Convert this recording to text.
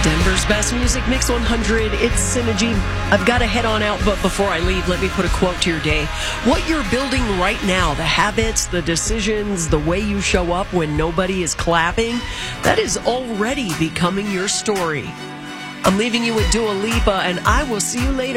Denver's best music, Mix 100. It's Synergy. I've got to head on out, but before I leave, let me put a quote to your day. What you're building right now, the habits, the decisions, the way you show up when nobody is clapping, that is already becoming your story. I'm leaving you with Dua Lipa, and I will see you later.